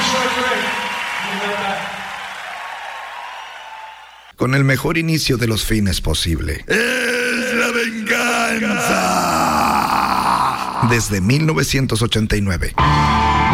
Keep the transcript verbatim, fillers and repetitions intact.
Con el mejor inicio de los fines posible. ¡Es la venganza! Desde mil novecientos ochenta y nueve.